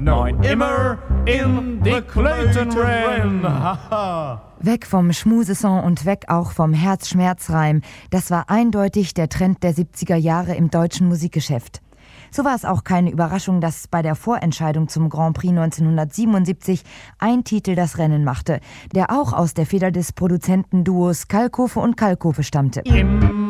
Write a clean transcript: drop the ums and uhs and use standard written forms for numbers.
neun, immer in die Klöten rennen. Weg vom Schmusesong und weg auch vom Herzschmerzreim. Das war eindeutig der Trend der 70er Jahre im deutschen Musikgeschäft. So war es auch keine Überraschung, dass bei der Vorentscheidung zum Grand Prix 1977 ein Titel das Rennen machte, der auch aus der Feder des Produzentenduos Kalkofe und Kalkofe stammte.